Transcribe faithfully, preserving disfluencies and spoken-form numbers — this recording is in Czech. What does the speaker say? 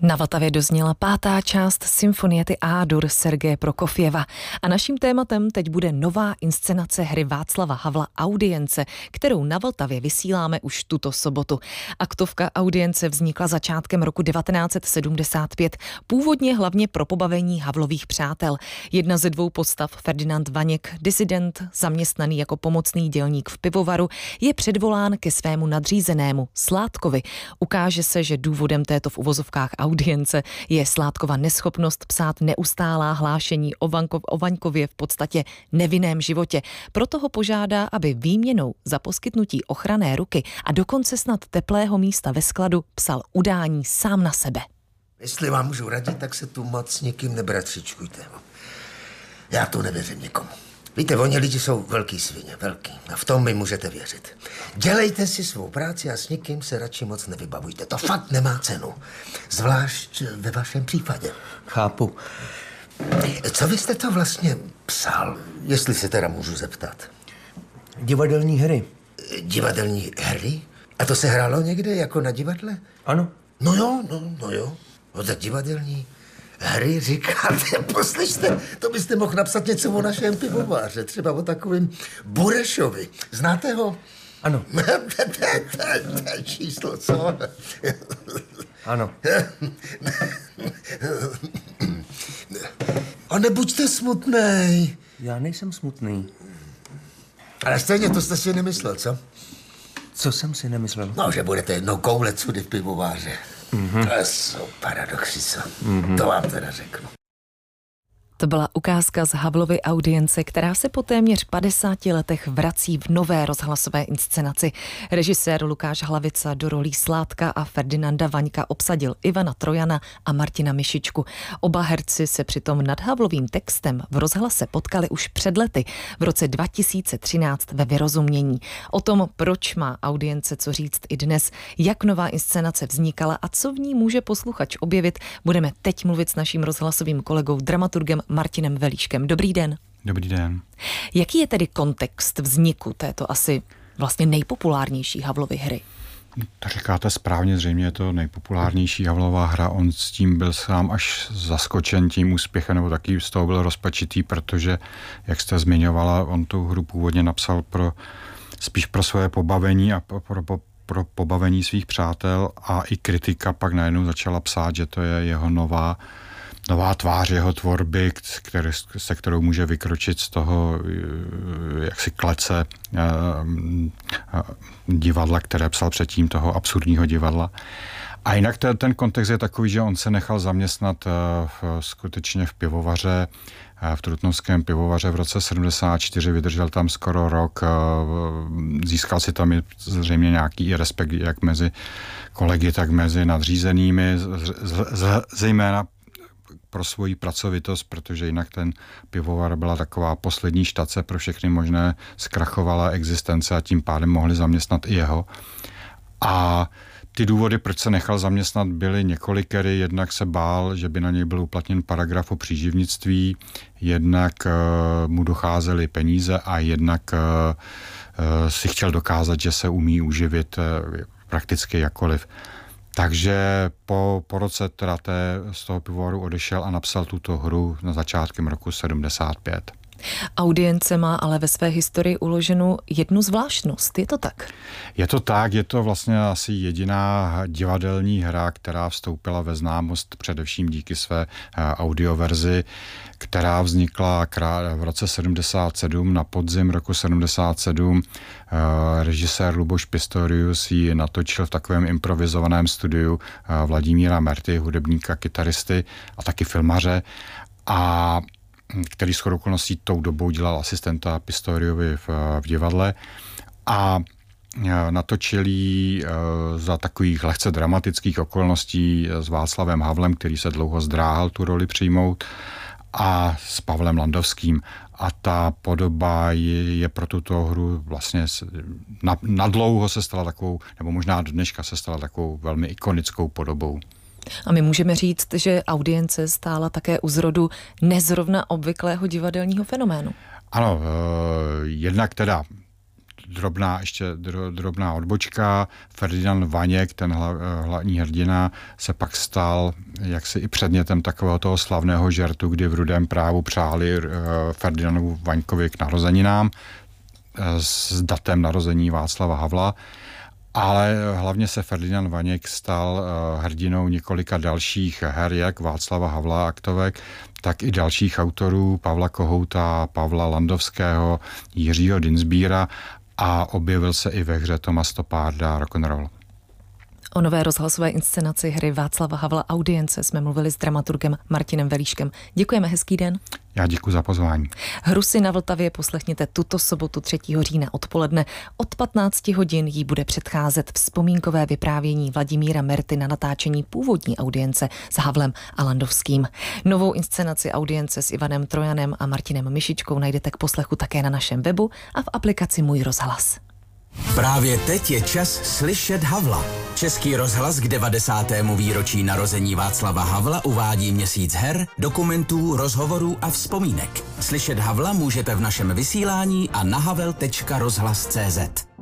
Na Vltavě dozněla pátá část symfoniety A-dur Sergeje Prokofjeva a naším tématem teď bude nová inscenace hry Václava Havla Audience, kterou na Vltavě vysíláme už tuto sobotu. Aktovka Audience vznikla začátkem roku devatenáct set sedmdesát pět, původně hlavně pro pobavení Havlových přátel. Jedna ze dvou postav, Ferdinand Vaněk, disident, zaměstnaný jako pomocný dělník v pivovaru, je předvolán ke svému nadřízenému Sládkovi. Ukáže se, že důvodem této v uvozovkách audience je Sládkova neschopnost psát neustálá hlášení o, Vankov, o Vaňkově v podstatě nevinném životě. Proto ho požádá, aby výměnou za poskytnutí ochranné ruky a dokonce snad teplého místa ve skladu psal udání sám na sebe. Jestli vám můžu radit, tak se tu moc s nikým nebratřičkujte. Já tu nevěřím nikomu. Víte, oni lidi jsou velký svině, velký. A v tom mi můžete věřit. Dělejte si svou práci a s nikým se radši moc nevybavujte. To fakt nemá cenu. Zvlášť ve vašem případě. Chápu. Co vy jste to vlastně psal, jestli se teda můžu zeptat? Divadelní hry. Divadelní hry? A to se hrálo někde jako na divadle? Ano. No jo, no, no jo. No tak divadelní hry říkáte, poslyšte, to byste mohl napsat něco o našem pivováře, třeba o takovým Burešovi. Znáte ho? Ano. To je číslo, co? Ano. A nebuďte smutnej. Já nejsem smutný. Ale stejně to jste si nemyslel, co? Co jsem si nemyslel? No, že budete jednou koulet sudy v pivováře. Mm-hmm. To jsou paradoxy, co? Mm-hmm. To vám teda řeknu. To byla ukázka z Havlovy Audience, která se po téměř padesáti letech vrací v nové rozhlasové inscenaci. Režisér Lukáš Hlavica do rolí Sládka a Ferdinanda Vaňka obsadil Ivana Trojana a Martina Mišičku. Oba herci se přitom nad Havlovým textem v rozhlase potkali už před lety, v roce dva tisíce třináct ve Vyrozumění. O tom, proč má Audience co říct i dnes, jak nová inscenace vznikala a co v ní může posluchač objevit, budeme teď mluvit s naším rozhlasovým kolegou, dramaturgem Martinem Velíškem. Dobrý den. Dobrý den. Jaký je tedy kontext vzniku této asi vlastně nejpopulárnější Havlovy hry? To říkáte správně, zřejmě je to nejpopulárnější Havlova hra. On s tím byl sám až zaskočen tím úspěchem, nebo taky z toho byl rozpačitý, protože, jak jste zmiňovala, on tu hru původně napsal pro, spíš pro své pobavení a pro, pro, pro pobavení svých přátel a i kritika pak najednou začala psát, že to je jeho nová nová tvář jeho tvorby, který, se kterou může vykročit z toho jaksi klece divadla, které psal předtím, toho absurdního divadla. A jinak ten, ten kontext je takový, že on se nechal zaměstnat v, skutečně v pivovaře, v Trutnovském pivovaře v roce sedmdesát čtyři, vydržel tam skoro rok, získal si tam zřejmě nějaký respekt jak mezi kolegy, tak mezi nadřízenými, zejména pro svoji pracovitost, protože jinak ten pivovar byla taková poslední štace pro všechny možné zkrachovalé existence a tím pádem mohli zaměstnat i jeho. A ty důvody, proč se nechal zaměstnat, byly několikery. Jednak se bál, že by na něj byl uplatněn paragraf o příživnictví, jednak uh, mu docházely peníze a jednak uh, uh, si chtěl dokázat, že se umí uživit uh, prakticky jakkoliv. Takže po, po roce teda té, z toho pivovaru odešel a napsal tuto hru na začátkem roku sedmdesát pět. Audience má ale ve své historii uloženou jednu zvláštnost, je to tak? Je to tak, je to vlastně asi jediná divadelní hra, která vstoupila ve známost především díky své audioverzi, která vznikla v roce sedmdesát sedm, na podzim roku sedmdesát sedm. Režisér Luboš Pistorius ji natočil v takovém improvizovaném studiu Vladimíra Merty, hudebníka, kytaristy a taky filmaře, a který shodou okolností tou dobou dělal asistenta Pistoriovi v, v divadle a natočil ji za takových lehce dramatických okolností s Václavem Havlem, který se dlouho zdráhal tu roli přijmout, a s Pavlem Landovským. A ta podoba je, je pro tuto hru vlastně na, na dlouho se stala takovou, nebo možná do dneška se stala takovou velmi ikonickou podobou. A my můžeme říct, že Audience stála také u zrodu nezrovna obvyklého divadelního fenoménu. Ano, jednak teda drobná, ještě drobná odbočka. Ferdinand Vaněk, ten hla, hlavní hrdina, se pak stal jaksi i předmětem takového toho slavného žertu, kdy v Rudém právu přáli Ferdinandu Vaňkovi k narozeninám s datem narození Václava Havla. Ale hlavně se Ferdinand Vaněk stal hrdinou několika dalších her, jak Václava Havla aktovek, tak i dalších autorů, Pavla Kohouta, Pavla Landovského, Jiřího Dinsbíra a objevil se i ve hře Toma Stopparda Rock'n'Roll. O nové rozhlasové inscenaci hry Václava Havla Audience jsme mluvili s dramaturgem Martinem Velíškem. Děkujeme, hezký den. Já děkuji za pozvání. Hru si na Vltavě poslechněte tuto sobotu třetího října odpoledne. Od patnácti hodin jí bude předcházet vzpomínkové vyprávění Vladimíra Merty na natáčení původní Audience s Havlem a Landovským. Novou inscenaci Audience s Ivanem Trojanem a Martinem Mišičkou najdete k poslechu také na našem webu a v aplikaci Můj rozhlas. Právě teď je čas slyšet Havla. Český rozhlas k devadesátému výročí narození Václava Havla uvádí měsíc her, dokumentů, rozhovorů a vzpomínek. Slyšet Havla můžete v našem vysílání a na havel tečka rozhlas tečka cé zet.